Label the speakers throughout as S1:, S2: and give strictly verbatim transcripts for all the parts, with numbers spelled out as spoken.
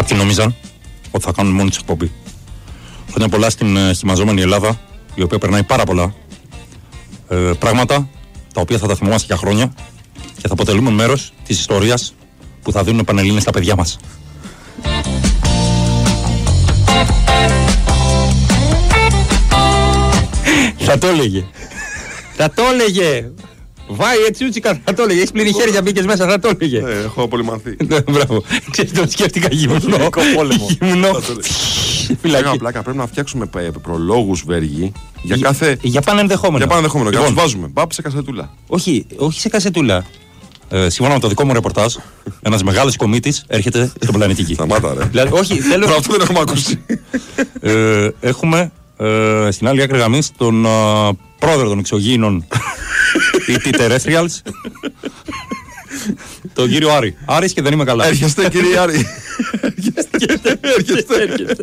S1: Κάποιοι νόμιζαν ότι θα κάνουν μόνοι τους εκπομπή. Χρόνια πολλά στην σχημαζόμενη Ελλάδα, η οποία περνάει πάρα πολλά ε, πράγματα, τα οποία θα τα θυμόμαστε για χρόνια και θα αποτελούμε μέρος της ιστορίας που θα δίνουν πανελλήνες στα παιδιά μας. Θα το έλεγε. Θα το έλεγε. Βάει έτσι ούτσικα, θα το έλεγε. Έχεις πλύνει χέρια, μπήκες μέσα, θα το έλεγε.
S2: Ναι, έχω απολυμανθεί.
S1: Ναι, μπράβο. Ξέρεις, τον σκέφτηκα γυμνό. Γυμνό.
S2: Φυλακή. Πλάκα, πρέπει να φτιάξουμε προλόγους, Βέργη, για κάθε.
S1: Για πάνω ενδεχόμενο.
S2: Για πάνω ενδεχόμενο. Για να τους βάζουμε. Μπαπ σε κασετούλα.
S1: Όχι, όχι σε κασετούλα. Ε, σύμφωνα με το δικό μου ρεπορτάζ, ένας μεγάλος κομίτης έρχεται στον πλανήτη Γη.
S2: Σταμάτα, ρε.
S1: Δηλαδή, όχι, θέλω.
S2: Αυτό δεν έχουμε ακούσει.
S1: ε, έχουμε ε, στην άλλη άκρη γραμμής τον ε, πρόεδρο των εξωγήινων ι τι Terrestrials, τον κύριο Άρη. Άρης και δεν είμαι καλά.
S2: Έρχεστε, κύριε Άρη. Έρχεστε, έρχεστε.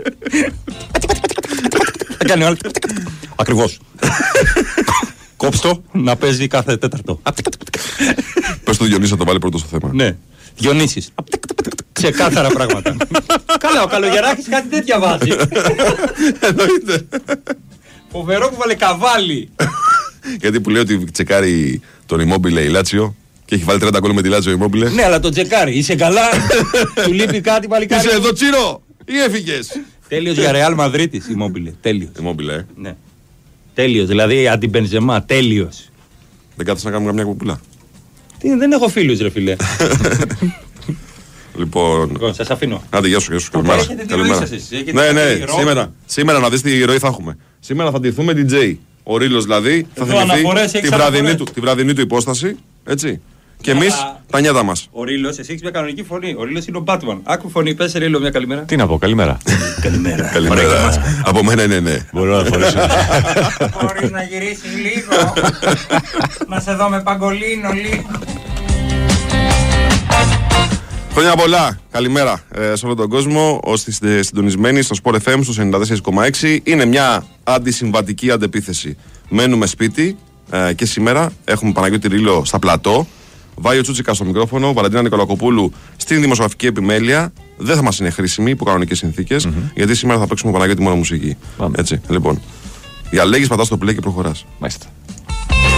S1: Θα κάνει άλλο. Ακριβώς. Κόψτο να παίζει κάθε τέταρτο.
S2: Πες το Διονύση να το βάλει πρώτο στο θέμα.
S1: Ναι. Διονύσης. Ξεκάθαρα πράγματα. Καλά, ο Καλογεράκης κάτι τέτοια βάζει.
S2: Εννοείται.
S1: Φοβερό που βάλε καβάλι.
S2: Γιατί που λέει ότι τσεκάρει τον Immobile η Λάτσιο και έχει βάλει τριάντα γκολ με τη Λάτσιο Immobile.
S1: Ναι, αλλά τον τσεκάρει. Είσαι καλά. Του λείπει κάτι πάλι κάτι.
S2: Είσαι εδώ, Τσίρο, ή έφυγες?
S1: Τέλειος για Ρεάλ Μαδρίτης Immobile. Τέλειος.
S2: Immobile, ε.
S1: Ναι. Τέλειος, δηλαδή αντιμπενζεμά, τέλειος.
S2: Δεν κάθεσαι να κάνουμε καμιά κουπούλα?
S1: Τι, δεν έχω φίλους, ρε φίλε.
S2: Λοιπόν,
S1: λοιπόν, σας αφήνω.
S2: Άντε, γεια σου, γεια σου. Καλημέρα. Καλημέρα. Ναι, ναι, σήμερα, σήμερα να δεις τι ροή θα έχουμε. Σήμερα θα ντυθούμε ντι τζέι. Ο Ρήλος δηλαδή θα θυμηθεί τη βραδινή, του, τη βραδινή του υπόσταση. Έτσι. Και εμείς τα νιάτα μας.
S1: Ο Ρήλος, εσύ έχεις μια κανονική φωνή. Ο Ρήλος είναι ο Batman. Άκου φωνή, πες Ρήλο μια καλημέρα.
S3: Τι να πω, καλημέρα.
S1: Καλημέρα.
S2: Καλημέρα. Από μένα είναι ναι.
S3: Μπορώ να φορέσω.
S4: Μπορείς να γυρίσεις λίγο. Να σε δω με παγκολίνο λίγο.
S2: Χρόνια πολλά. Καλημέρα ε, σε όλο τον κόσμο. Όσοι είστε συντονισμένοι στο Sport εφ εμ στους ενενήντα τέσσερα κόμμα έξι. Είναι μια αντισυμβατική αντεπίθεση. Μένουμε σπίτι ε, και σήμερα έχουμε Παναγιώτη Ρήλο στα πλατό. Βάιο Τσούτσικα στο μικρόφωνο. Βαλαντίνα Νικολακοπούλου στην δημοσιογραφική επιμέλεια. Δεν θα μας είναι χρήσιμη υπό κανονικές συνθήκες, mm-hmm. γιατί σήμερα θα παίξουμε Παναγιώτη μόνο μουσική. Έτσι, λοιπόν. Διαλέγεις, πατάς το play και προχωράς.
S3: Μάλιστα.